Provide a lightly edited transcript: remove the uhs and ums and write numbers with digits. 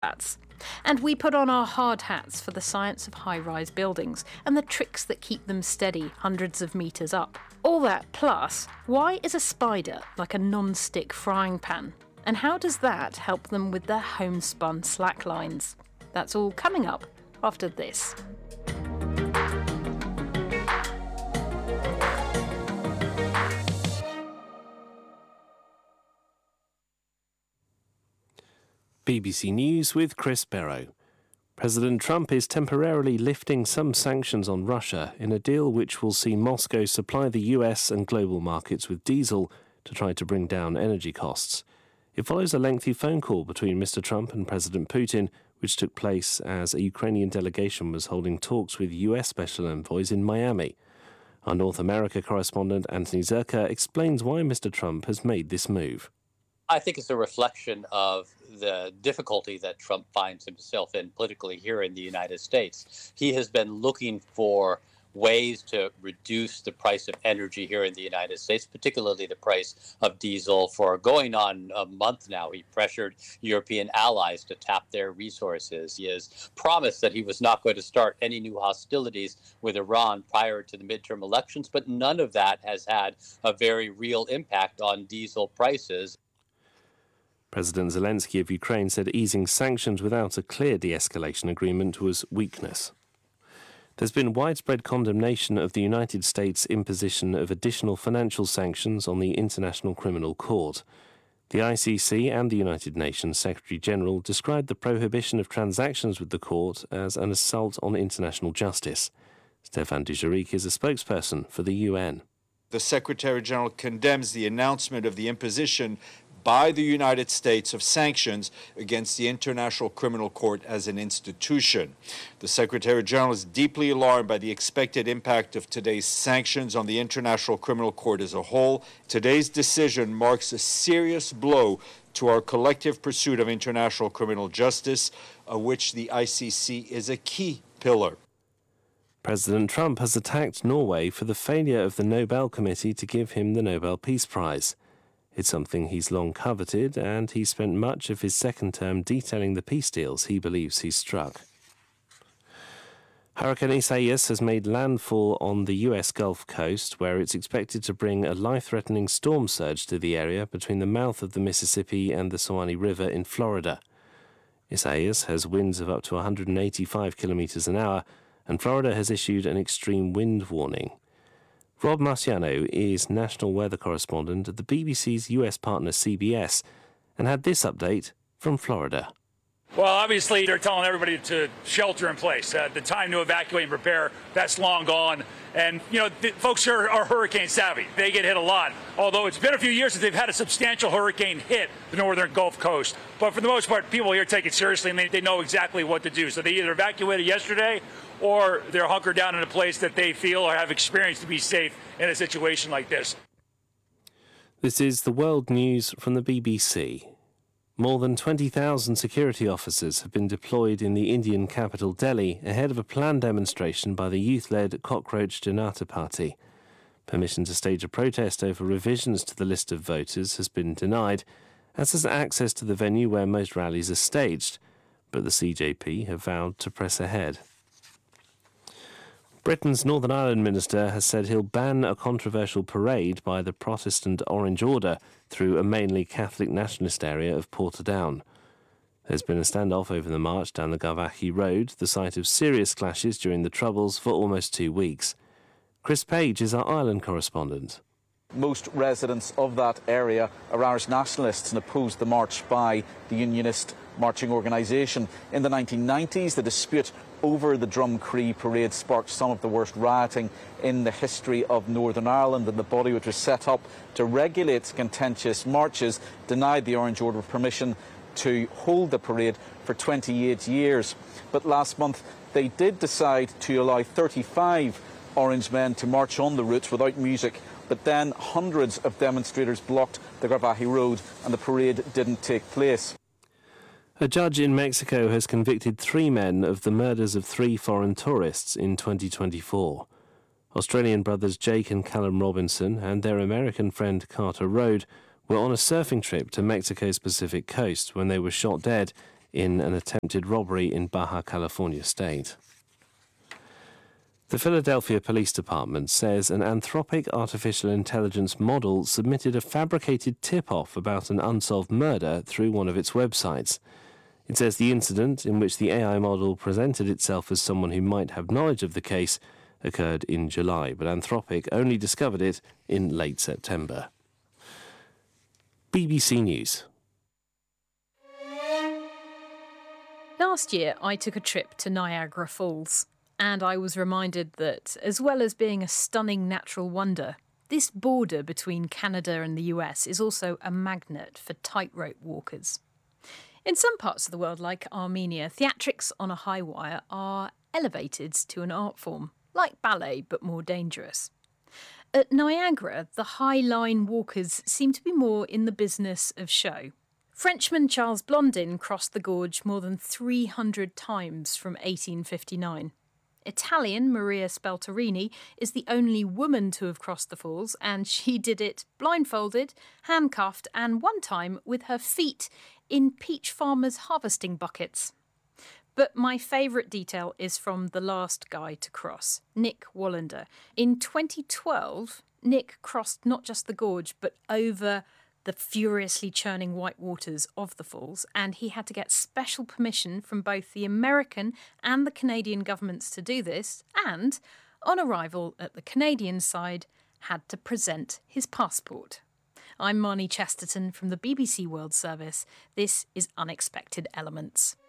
hats. And we put on our hard hats for the science of high-rise buildings and the tricks that keep them steady hundreds of metres up. All that plus, why is a spider like a non-stick frying pan? And how does that help them with their homespun slacklines? That's all coming up after this. BBC News with Chris Barrow. President Trump is temporarily lifting some sanctions on Russia in a deal which will see Moscow supply the US and global markets with diesel to try to bring down energy costs. It follows a lengthy phone call between Mr. Trump and President Putin, which took place as a Ukrainian delegation was holding talks with US special envoys in Miami. Our North America correspondent Anthony Zerka explains why Mr. Trump has made this move. I think it's a reflection of the difficulty that Trump finds himself in politically here in the United States. He has been looking for ways to reduce the price of energy here in the United States, particularly the price of diesel, for going on a month now. He pressured European allies to tap their resources. He has promised that he was not going to start any new hostilities with Iran prior to the midterm elections, but none of that has had a very real impact on diesel prices. President Zelensky of Ukraine said easing sanctions without a clear de-escalation agreement was weakness. There's been widespread condemnation of the United States' imposition of additional financial sanctions on the International Criminal Court. The ICC and the United Nations Secretary-General described the prohibition of transactions with the court as an assault on international justice. Stéphane Dujarric is a spokesperson for the UN. The Secretary-General condemns the announcement of the imposition by the United States of sanctions against the International Criminal Court as an institution. The Secretary-General is deeply alarmed by the expected impact of today's sanctions on the International Criminal Court as a whole. Today's decision marks a serious blow to our collective pursuit of international criminal justice, of which the ICC is a key pillar. President Trump has attacked Norway for the failure of the Nobel Committee to give him the Nobel Peace Prize. It's something he's long coveted, and he spent much of his second term detailing the peace deals he believes he's struck. Hurricane Isaias has made landfall on the U.S. Gulf Coast, where it's expected to bring a life-threatening storm surge to the area between the mouth of the Mississippi and the Suwannee River in Florida. Isaias has winds of up to 185 kilometers an hour, and Florida has issued an extreme wind warning. Rob Marciano is national weather correspondent at the BBC's US partner CBS and had this update from Florida. Well, obviously, they're telling everybody to shelter in place. The time to evacuate and prepare, that's long gone. And, you know, folks here are hurricane savvy. They get hit a lot. Although it's been a few years since they've had a substantial hurricane hit the northern Gulf Coast. But for the most part, people here take it seriously, and they know exactly what to do. So they either evacuated yesterday or they're hunkered down in a place that they feel or have experienced to be safe in a situation like this. This is the World News from the BBC. More than 20,000 security officers have been deployed in the Indian capital Delhi ahead of a planned demonstration by the youth-led Cockroach Janata Party. Permission to stage a protest over revisions to the list of voters has been denied, as has access to the venue where most rallies are staged, but the CJP have vowed to press ahead. Britain's Northern Ireland minister has said he'll ban a controversial parade by the Protestant Orange Order through a mainly Catholic nationalist area of Portadown. There's been a standoff over the march down the Garvachi Road, the site of serious clashes during the Troubles, for almost 2 weeks. Chris Page is our Ireland correspondent. Most residents of that area are Irish nationalists and opposed the march by the Unionist marching organisation. In the 1990s, the dispute over the Drumcree parade sparked some of the worst rioting in the history of Northern Ireland, and the body which was set up to regulate contentious marches denied the Orange Order permission to hold the parade for 28 years. But last month they did decide to allow 35 Orange men to march on the route without music, but then hundreds of demonstrators blocked the Garvachi Road and the parade didn't take place. A judge in Mexico has convicted 3 men of the murders of 3 foreign tourists in 2024. Australian brothers Jake and Callum Robinson and their American friend Carter Rode were on a surfing trip to Mexico's Pacific coast when they were shot dead in an attempted robbery in Baja California state. The Philadelphia Police Department says an Anthropic artificial intelligence model submitted a fabricated tip-off about an unsolved murder through one of its websites. It says the incident, in which the AI model presented itself as someone who might have knowledge of the case, occurred in July, but Anthropic only discovered it in late September. BBC News. Last year, I took a trip to Niagara Falls. And I was reminded that, as well as being a stunning natural wonder, this border between Canada and the US is also a magnet for tightrope walkers. In some parts of the world, like Armenia, theatrics on a high wire are elevated to an art form, like ballet but more dangerous. At Niagara, the high line walkers seem to be more in the business of show. Frenchman Charles Blondin crossed the gorge more than 300 times from 1859. Italian Maria Spelterini is the only woman to have crossed the falls, and she did it blindfolded, handcuffed, and one time with her feet in peach farmers' harvesting buckets. But my favourite detail is from the last guy to cross, Nick Wallander. In 2012, Nick crossed not just the gorge, but over the furiously churning white waters of the falls, and he had to get special permission from both the American and the Canadian governments to do this, and, on arrival at the Canadian side, had to present his passport. I'm Marnie Chesterton from the BBC World Service. This is Unexpected Elements.